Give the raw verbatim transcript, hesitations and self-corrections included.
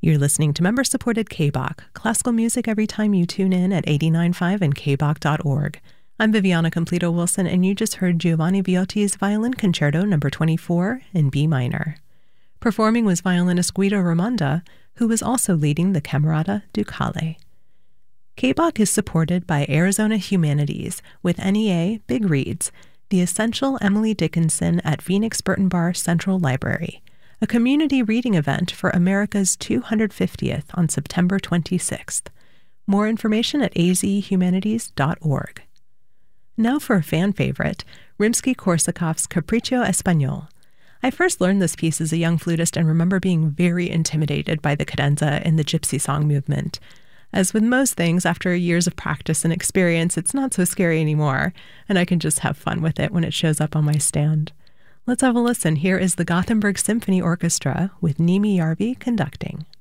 You're listening to member-supported K B O C, classical music every time you tune in at eighty-nine point five and K B O C dot org. I'm Viviana Completo-Wilson, and you just heard Giovanni Viotti's Violin Concerto number twenty-four in B minor. Performing was violinist Guido Ramonda, who was also leading the Camerata Ducale. K B O C is supported by Arizona Humanities with N E A Big Reads, The Essential Emily Dickinson at Phoenix Burton Bar Central Library, a community reading event for America's two hundred fiftieth on September twenty-sixth. More information at a z humanities dot org. Now for a fan favorite, Rimsky-Korsakov's Capriccio Espagnol. I first learned this piece as a young flutist and remember being very intimidated by the cadenza in the gypsy song movement. As with most things, after years of practice and experience, it's not so scary anymore, and I can just have fun with it when it shows up on my stand. Let's have a listen. Here is the Gothenburg Symphony Orchestra with Nimi Järvi conducting.